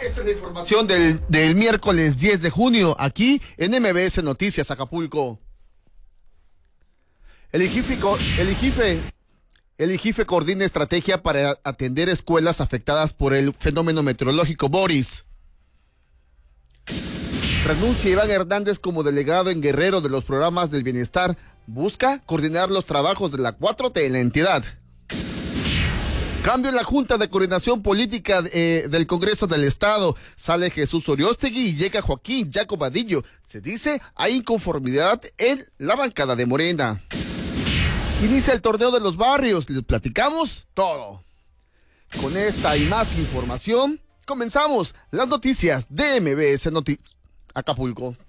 Esta es la información del miércoles 10 de junio, aquí en MBS Noticias Acapulco. El IGIFE coordina estrategia para atender escuelas afectadas por el fenómeno meteorológico Boris. Renuncia Iván Hernández como delegado en Guerrero de los programas del bienestar. Busca coordinar los trabajos de la 4T en la entidad. Cambio en la Junta de Coordinación Política del Congreso del Estado. Sale Jesús Oriostegui y llega Joaquín Jacob Vadillo. Se dice hay inconformidad en la bancada de Morena. Inicia el torneo de los barrios. Les platicamos todo. Con esta y más información, comenzamos las noticias de MBS Noticias Acapulco.